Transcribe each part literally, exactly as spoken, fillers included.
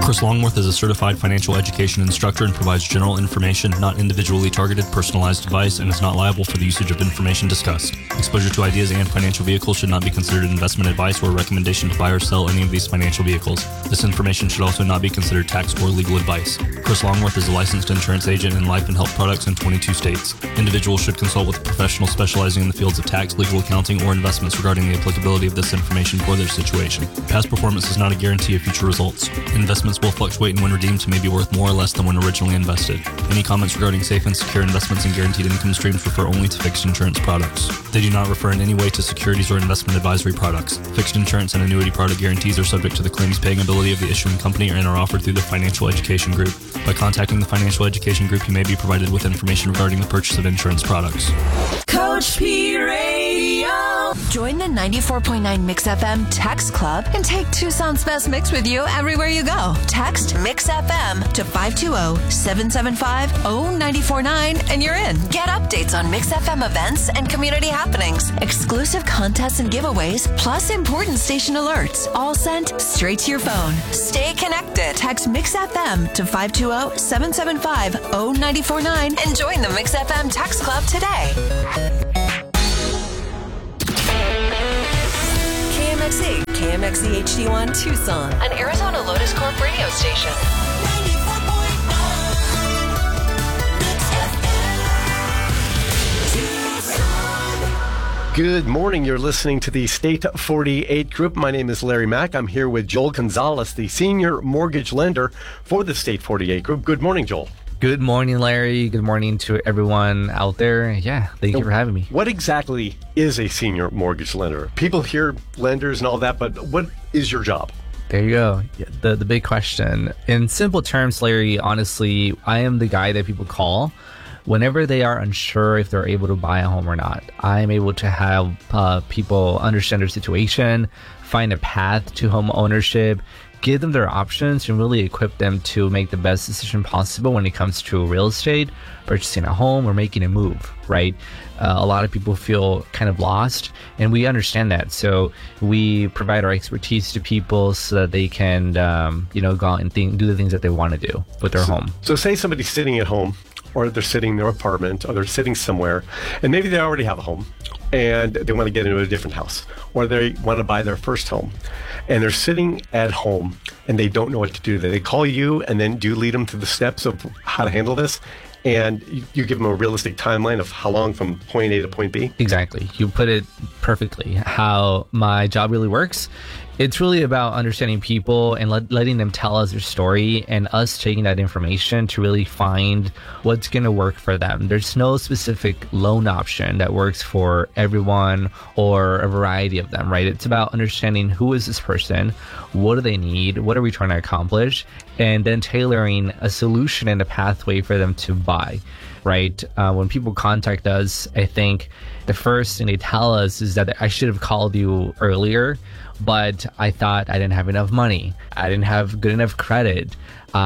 Chris Longworth is a certified financial education instructor and provides general information, not individually targeted, personalized advice, and is not liable for the usage of information discussed. Exposure to ideas and financial vehicles should not be considered investment advice or a recommendation to buy or sell any of these financial vehicles. This information should also not be considered tax or legal advice. Chris Longworth is a licensed insurance agent in life and health products in twenty-two states. Individuals should consult with a professional specializing in the fields of tax, legal accounting, or investments regarding the applicability of this information for their situation. Past performance is not a guarantee of future results. Investments will fluctuate and when redeemed to may be worth more or less than when originally invested. Any comments regarding safe and secure investments and guaranteed income streams refer only to fixed insurance products. They do not refer in any way to securities or investment advisory products. Fixed insurance and annuity product guarantees are subject to the claims paying ability of the issuing company and are offered through the Financial Education Group. By contacting the Financial Education Group, you may be provided with information regarding the purchase of insurance products. Coach P Radio. Join the ninety-four point nine Mix F M Text Club and take Tucson's best mix with you everywhere you go. Text Mix F M to five two zero, seven seven five, zero nine four nine and you're in. Get updates on Mix F M events and community happenings, exclusive contests and giveaways, plus important station alerts, all sent straight to your phone. Stay connected. Text Mix F M to five two zero, seven seven five, zero nine four nine and join the Mix F M Text Club today. K M X E, K M X E H D one Tucson, an Arizona Lotus Corp radio station. Good morning. You're listening to the State forty-eight Group. My name is Larry Mack. I'm here with Joel Gonzalez, the senior mortgage lender for the State forty-eight Group. Good morning, Joel. Good morning, Larry. Good morning to everyone out there. Yeah, thank you for having me. What exactly is a senior mortgage lender? People hear lenders and all that, but what is your job? There you go. Yeah, the, the big question. In simple terms, Larry, honestly, I am the guy that people call whenever they are unsure if they're able to buy a home or not. I'm able to have uh, people understand their situation, find a path to home ownership, give them their options, and really equip them to make the best decision possible when it comes to real estate, purchasing a home, or making a move, right? Uh, a lot of people feel kind of lost, and we understand that. So we provide our expertise to people so that they can, um, you know, go out and think, do the things that they want to do with their so, home. So say somebody's sitting at home, or they're sitting in their apartment, or they're sitting somewhere, and maybe they already have a home, and they want to get into a different house, or they want to buy their first home, and they're sitting at home, and they don't know what to do. They call you, and then do you lead them through the steps of how to handle this? And you, you give them a realistic timeline of how long from point A to point B? Exactly. You put it perfectly. How my job really works. It's really about understanding people and let, letting them tell us their story, and us taking that information to really find what's going to work for them. There's no specific loan option that works for everyone or a variety of them, right? It's about understanding who is this person, what do they need, what are we trying to accomplish, and then tailoring a solution and a pathway for them to buy, right? Uh, when people contact us, I think the first thing they tell us is that I should have called you earlier, but I thought I didn't have enough money. I didn't have good enough credit.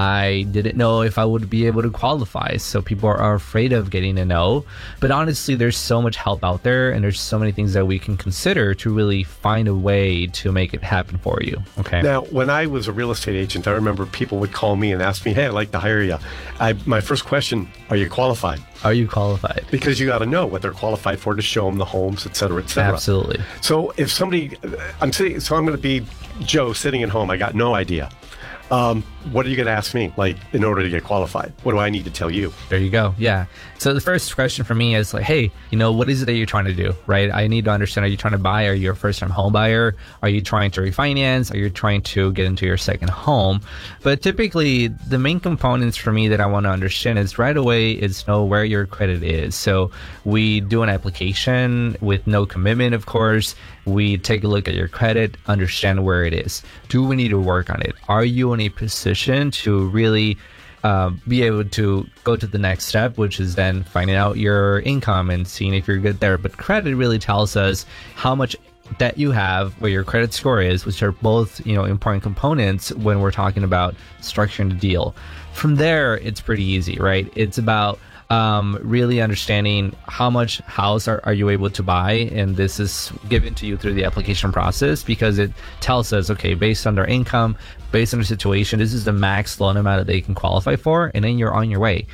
I didn't know if I would be able to qualify. So people are afraid of getting a no. But honestly, there's so much help out there, and there's so many things that we can consider to really find a way to make it happen for you. Okay. Now, when I was a real estate agent, I remember people would call me and ask me, hey, I'd like to hire you. I, my first question, are you qualified? Are you qualified? Because you got to know what they're qualified for to show them the homes, et cetera, et cetera. Absolutely. So if somebody, I'm sitting, so I'm going to be Joe sitting at home. I got no idea. Um, what are you going to ask me, like, in order to get qualified? What do I need to tell you? There you go. Yeah. So the first question for me is like, hey, you know, what is it that you're trying to do, right? I need to understand, are you trying to buy? Are you a first-time home buyer? Are you trying to refinance? Are you trying to get into your second home? But typically, the main components for me that I want to understand is right away is know where your credit is. So we do an application with no commitment, of course. We take a look at your credit, understand where it is. Do we need to work on it? Are you in a position to really uh, be able to go to the next step, which is then finding out your income and seeing if you're good there? But credit really tells us how much debt you have, where your credit score is, which are both, you know, important components when we're talking about structuring the deal. From there, it's pretty easy, right? It's about um, really understanding how much house are, are you able to buy, and this is given to you through the application process because it tells us, okay, based on their income, based on their situation, this is the max loan amount that they can qualify for, and then you're on your way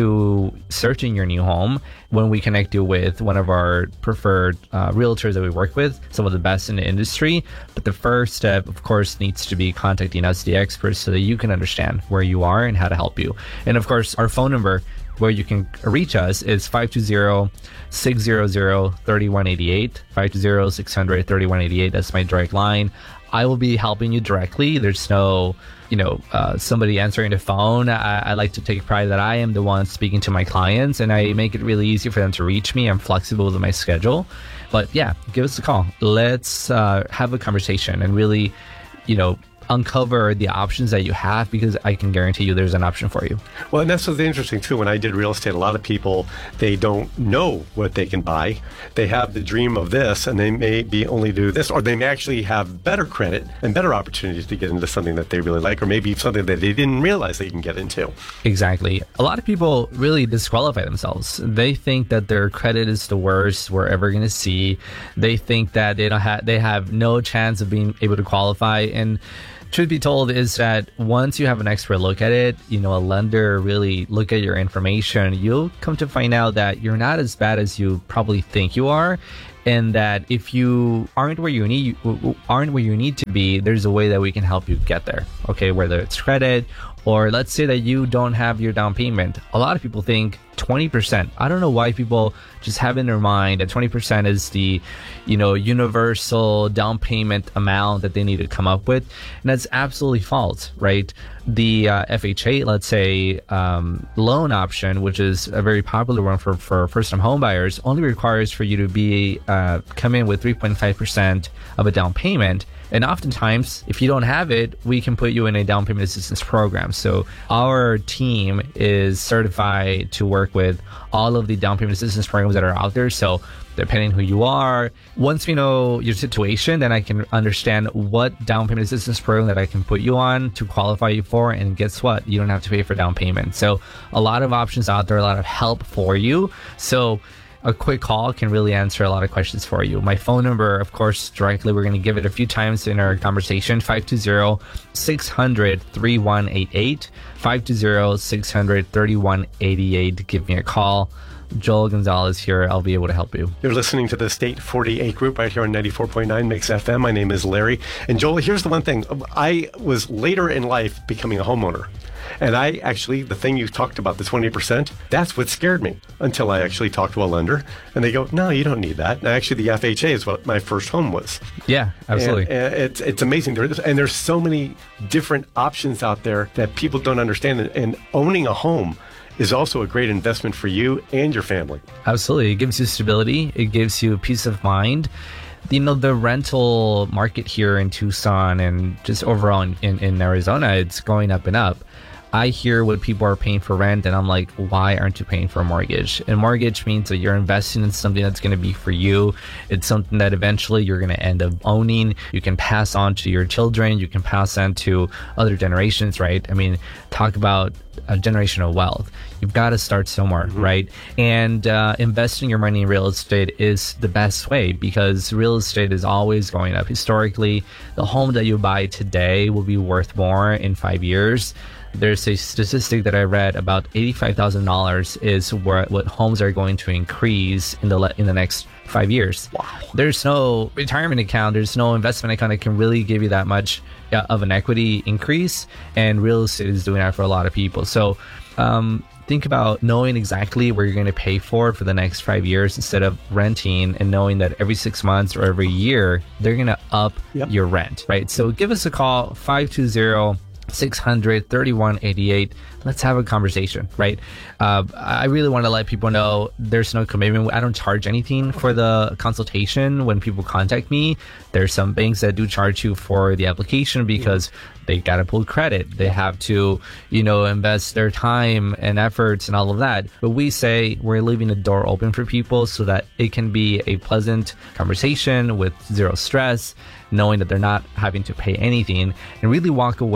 to searching your new home when we connect you with one of our preferred uh, realtors that we work with, some of the best in the industry. But the first step, of course, needs to be contacting us, the experts, so that you can understand where you are and how to help you. And of course, our phone number where you can reach us is five two zero, six zero zero, three one eight eight, five two zero, six zero zero, three one eight eight. That's my direct line. I will be helping you directly. There's no, you know, uh, somebody answering the phone. I, I like to take pride that I am the one speaking to my clients, and I make it really easy for them to reach me. I'm flexible with my schedule. But yeah, give us a call. Let's uh, have a conversation and really, you know, uncover the options that you have, because I can guarantee you there's an option for you. Well, and that's what's interesting too. When I did real estate, a lot of people, they don't know what they can buy. They have the dream of this, and they may be only do this, or they may actually have better credit and better opportunities to get into something that they really like, or maybe something that they didn't realize they can get into. Exactly. A lot of people really disqualify themselves. They think that their credit is the worst we're ever going to see. They think that they don't have, they have no chance of being able to qualify. And truth be told is that once you have an expert look at it, you know, a lender really look at your information, you'll come to find out that you're not as bad as you probably think you are. And that if you aren't where you need aren't where you need to be, there's a way that we can help you get there. Okay, whether it's credit, or let's say that you don't have your down payment. A lot of people think twenty percent. I don't know why people just have in their mind that twenty percent is the, you know, universal down payment amount that they need to come up with. And that's absolutely false, right? The uh, F H A, let's say, um, loan option, which is a very popular one for, for first-time home buyers, only requires for you to be uh, come in with three point five percent of a down payment. And oftentimes, if you don't have it, we can put you in a down payment assistance program. So our team is certified to work with all of the down payment assistance programs that are out there. So depending who you are, once we know your situation, then I can understand what down payment assistance program that I can put you on to qualify you for. And guess what? You don't have to pay for down payment. So a lot of options out there, a lot of help for you. So a quick call can really answer a lot of questions for you. My phone number, of course, directly, we're going to give it a few times in our conversation, five two zero, six zero zero, three one eight eight, five two zero, six zero zero, three one eight eight. Give me a call. Joel Gonzalez here. I'll be able to help you. You're listening to the State forty-eight Group right here on ninety-four point nine Mix F M. My name is Larry. And Joel, here's the one thing. I was later in life becoming a homeowner. And I actually, the thing you talked about, the twenty percent, that's what scared me until I actually talked to a lender. And they go, no, you don't need that. And actually, the F H A is what my first home was. Yeah, absolutely. And, and it's, it's amazing. There, and there's so many different options out there that people don't understand. And owning a home is also a great investment for you and your family. Absolutely. It gives you stability. It gives you peace of mind. You know, the rental market here in Tucson and just overall in, in, in Arizona, it's going up and up. I hear what people are paying for rent, and I'm like, why aren't you paying for a mortgage? And mortgage means that you're investing in something that's going to be for you. It's something that eventually you're going to end up owning. You can pass on to your children. You can pass on to other generations, right? I mean, talk about a generational wealth. You've got to start somewhere, mm-hmm. right? And uh, investing your money in real estate is the best way, because real estate is always going up. Historically, the home that you buy today will be worth more in five years. There's a statistic that I read about eighty-five thousand dollars is where, what homes are going to increase in the in the next five years. Wow. There's no retirement account, there's no investment account that can really give you that much uh, of an equity increase, and real estate is doing that for a lot of people. So um, think about knowing exactly where you're going to pay for for the next five years instead of renting, and knowing that every six months or every year they're going to up yep. your rent, right? So give us a call, five two zero, six hundred, thirty-one eighty-eight. Let's have a conversation, right? Uh, I really want to let people know there's no commitment. I don't charge anything for the consultation when people contact me. There's some banks that do charge you for the application because they got to pull credit. They have to, you know, invest their time and efforts and all of that. But we say we're leaving the door open for people so that it can be a pleasant conversation with zero stress, knowing that they're not having to pay anything, and really walk away with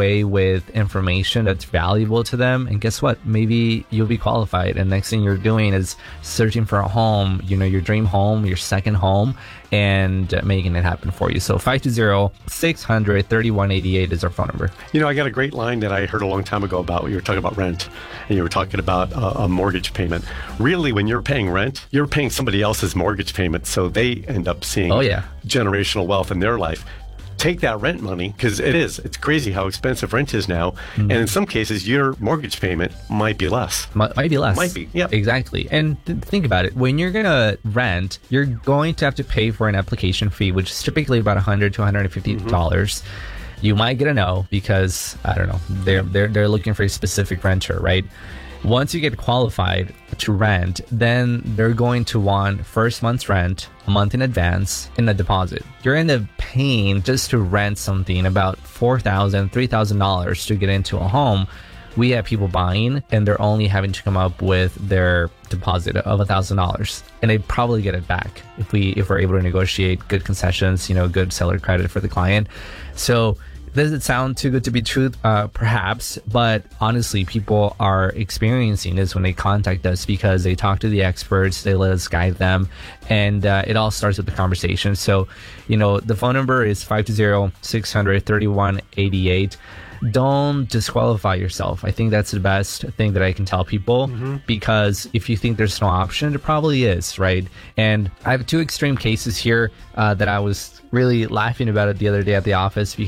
with information that's valuable to them. And guess what? Maybe you'll be qualified. And next thing you're doing is searching for a home, you know, your dream home, your second home, and uh, making it happen for you. So five two zero, six hundred, thirty-one eighty-eight is our phone number. You know, I got a great line that I heard a long time ago about when you were talking about rent and you were talking about a, a mortgage payment. Really, when you're paying rent, you're paying somebody else's mortgage payment. So they end up seeing Oh, yeah. generational wealth in their life. Take that rent money, because it is. It's crazy how expensive rent is now. Mm-hmm. And in some cases, your mortgage payment might be less. Might, might be less. Might be, yeah. Exactly. And th- think about it. When you're going to rent, you're going to have to pay for an application fee, which is typically about one hundred dollars to one hundred fifty dollars. Mm-hmm. You might get a no because, I don't know, they're, they're, they're looking for a specific renter, right? Once you get qualified to rent, then they're going to want first month's rent a month in advance and a deposit. You're end up paying just to rent something about four thousand dollars, three thousand dollars to get into a home. We have people buying and they're only having to come up with their deposit of one thousand dollars, and they probably get it back if we if we're able to negotiate good concessions, you know, good seller credit for the client. So does it sound too good to be true? Uh, perhaps, but honestly, people are experiencing this when they contact us because they talk to the experts, they let us guide them, and uh, it all starts with the conversation. So, you know, the phone number is five two zero, six hundred, thirty-one eighty-eight. Don't disqualify yourself. I think that's the best thing that I can tell people, mm-hmm. because if you think there's no option, it probably is, right? And I have two extreme cases here uh, that I was really laughing about it the other day at the office.